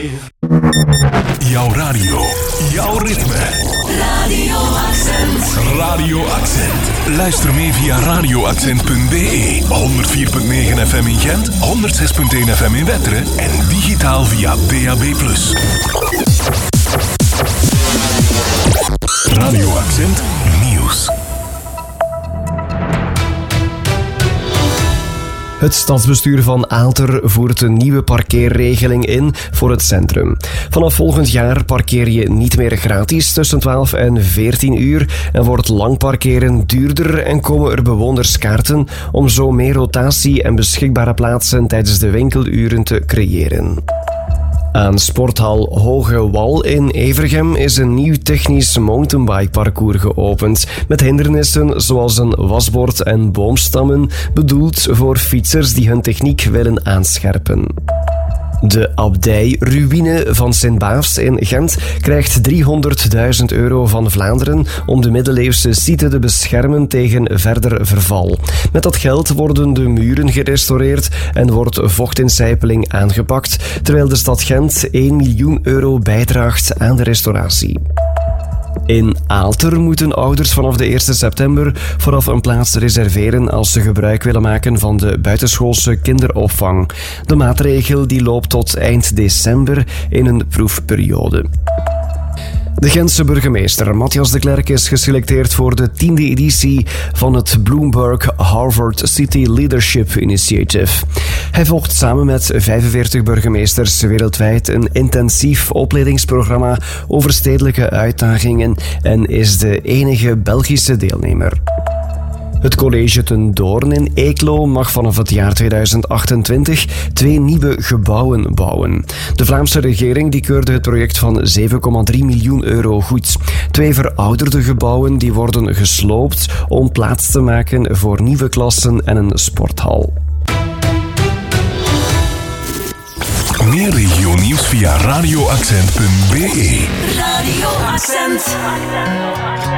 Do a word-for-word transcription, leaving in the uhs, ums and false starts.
Jouw radio, jouw ritme. Radio Accent. Radio Accent. Luister mee via radio accent punt b e. honderd vier komma negen F M in Gent, honderd zes komma één F M in Wetteren en digitaal via D A B plus. Radio Accent Nieuws. Het stadsbestuur van Aalter voert een nieuwe parkeerregeling in voor het centrum. Vanaf volgend jaar parkeer je niet meer gratis tussen twaalf en veertien uur en wordt lang parkeren duurder en komen er bewonerskaarten om zo meer rotatie en beschikbare plaatsen tijdens de winkeluren te creëren. Aan sporthal Hoge Wal in Evergem is een nieuw technisch mountainbikeparcours geopend met hindernissen zoals een wasbord en boomstammen, bedoeld voor fietsers die hun techniek willen aanscherpen. De abdij-ruïne van Sint-Baafs in Gent krijgt driehonderdduizend euro van Vlaanderen om de middeleeuwse site te beschermen tegen verder verval. Met dat geld worden de muren gerestaureerd en wordt vochtincijpeling aangepakt, terwijl de stad Gent één miljoen euro bijdraagt aan de restauratie. In Aalter moeten ouders vanaf de eerste september vooraf een plaats reserveren als ze gebruik willen maken van de buitenschoolse kinderopvang. De maatregel die loopt tot eind december in een proefperiode. De Gentse burgemeester Matthias de Klerk is geselecteerd voor de tiende editie van het Bloomberg Harvard City Leadership Initiative. Hij volgt samen met vijfenveertig burgemeesters wereldwijd een intensief opleidingsprogramma over stedelijke uitdagingen en is de enige Belgische deelnemer. Het college Ten Doorn in Eeklo mag vanaf het jaar tweeduizend achtentwintig twee nieuwe gebouwen bouwen. De Vlaamse regering die keurde het project van zeven komma drie miljoen euro goed. Twee verouderde gebouwen die worden gesloopt om plaats te maken voor nieuwe klassen en een sporthal. Meer regionieuws via radio accent punt b e. Radio Accent.